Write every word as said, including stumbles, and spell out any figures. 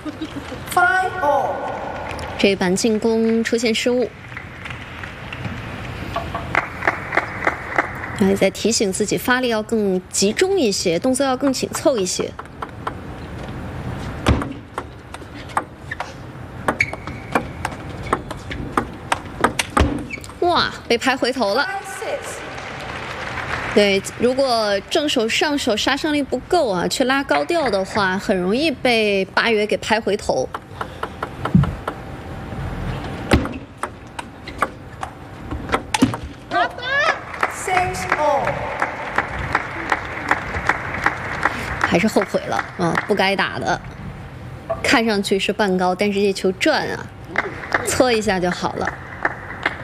Five all。 这一板进攻出现失误，还在提醒自己发力要更集中一些，动作要更紧凑一些。哇，被拍回头了。对，如果正手上手杀伤力不够啊，去拉高调的话，很容易被八月给拍回头。 Six all。 还是后悔了啊，不该打的。看上去是半高，但是这球转啊，搓一下就好了。